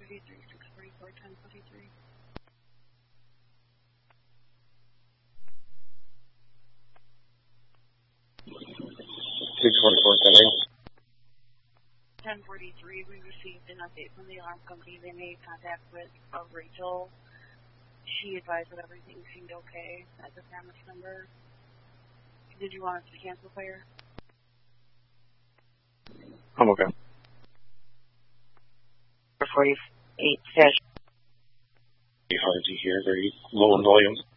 1043, we received an update from the alarm company. They made contact with Rachel. She advised that everything seemed okay at the family number. Did you want us to cancel fire? I'm okay. 48 fish. Hard to hear, very low in volume.